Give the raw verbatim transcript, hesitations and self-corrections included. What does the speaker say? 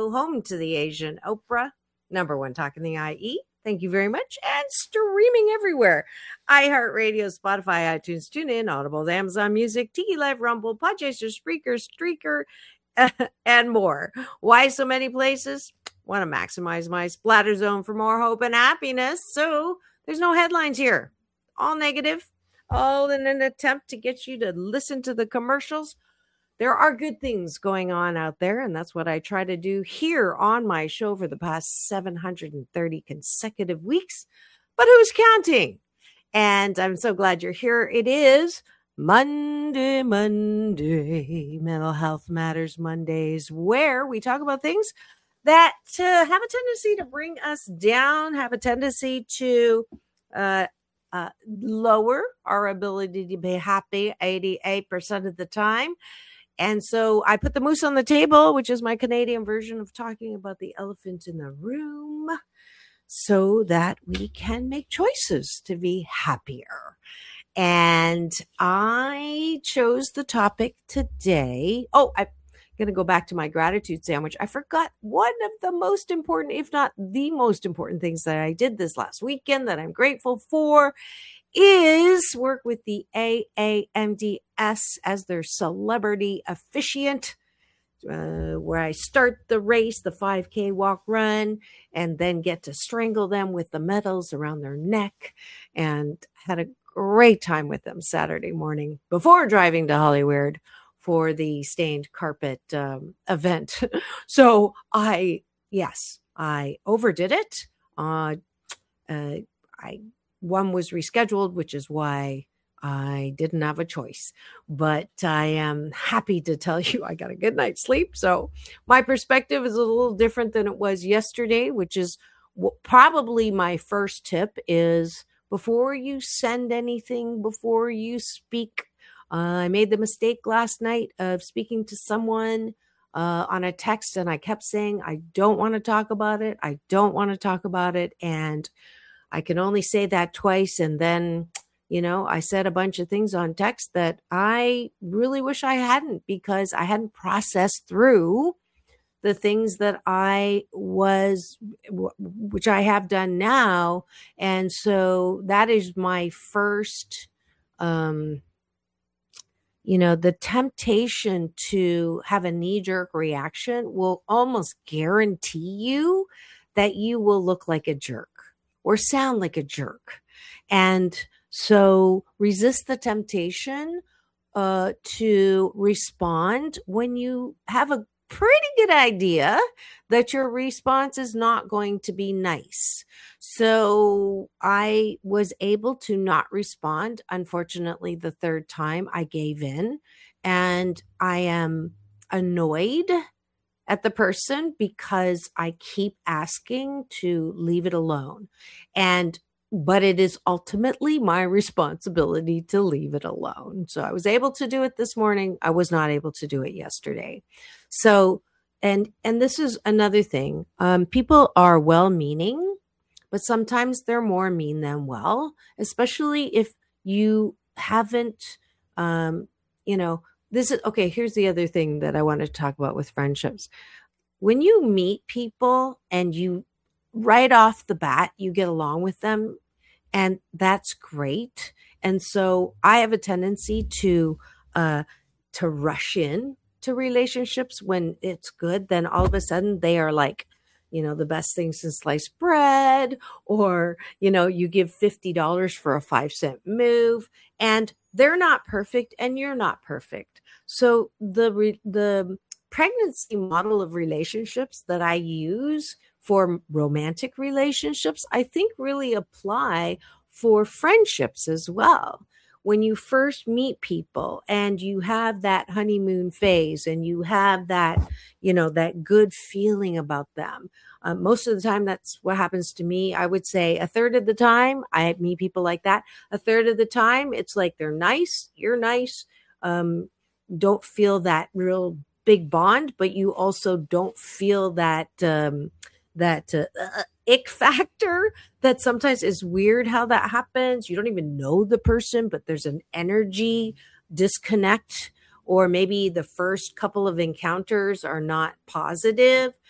Radio, home to the Asian Oprah, number one talk in the I E. Thank you very much. And streaming everywhere. iHeartRadio, Spotify, iTunes, TuneIn, Audible, Amazon Music, Tiki Live, Rumble, Podchaser, Spreaker, Streaker, and more. Why so many places? Want to maximize my splatter zone for more hope and happiness. So there's no headlines here. All negative. All in an attempt to get you to listen to the commercials. There are good things going on out there, and that's what I try to do here on my show for the past seven hundred thirty consecutive weeks. But who's counting? And I'm so glad you're here. It is Monday, Monday, Mental Health Matters Mondays, where we talk about things that uh, have a tendency to bring us down, have a tendency to uh, uh, lower our ability to be happy eighty-eight percent of the time. And so I put the moose on the table, which is my Canadian version of talking about the elephant in the room, so that we can make choices to be happier. And I chose the topic today. Oh, I'm going to go back to my gratitude sandwich. I forgot one of the most important, if not the most important things that I did this last weekend that I'm grateful for is work with the A A M D S as their celebrity officiant, uh, where I start the race, the five K walk run, and then get to strangle them with the medals around their neck, and had a great time with them Saturday morning before driving to Hollywood for the stained carpet um, event. So I, yes, I overdid it. Uh, uh, I One was rescheduled, which is why I didn't have a choice. But I am happy to tell you I got a good night's sleep. So my perspective is a little different than it was yesterday, which is probably my first tip is before you send anything, before you speak. Uh, I made the mistake last night of speaking to someone uh, on a text, and I kept saying, I don't want to talk about it. I don't want to talk about it. And I can only say that twice. And then, you know, I said a bunch of things on text that I really wish I hadn't, because I hadn't processed through the things that I was, which I have done now. And so that is my first, um, you know, the temptation to have a knee-jerk reaction will almost guarantee you that you will look like a jerk or sound like a jerk. And so resist the temptation uh, to respond when you have a pretty good idea that your response is not going to be nice. So I was able to not respond. Unfortunately, the third time I gave in, and I am annoyed at the person because I keep asking to leave it alone. And but it is ultimately my responsibility to leave it alone. So I was able to do it this morning. I was not able to do it yesterday. So, and and this is another thing. Um, people are well-meaning, but sometimes they're more mean than well, especially if you haven't, um, you know, this is, okay, here's the other thing that I want to talk about with friendships. When you meet people and you, right off the bat, you get along with them, and that's great. And so I have a tendency to, uh, to rush in to relationships when it's good. Then all of a sudden they are like, you know, the best thing since sliced bread, or, you know, you give fifty dollars for a five cent move, and they're not perfect and you're not perfect. So the, re- the pregnancy model of relationships that I use for romantic relationships, I think really apply for friendships as well. When you first meet people and you have that honeymoon phase and you have that, you know, that good feeling about them. Um, most of the time, that's what happens to me. I would say a third of the time I meet people like that. A third of the time, it's like they're nice, you're nice, um, don't feel that real big bond, but you also don't feel that, um, that uh, uh, ick factor that sometimes is weird how that happens. You don't even know the person, but there's an energy disconnect, or maybe the first couple of encounters are not positive.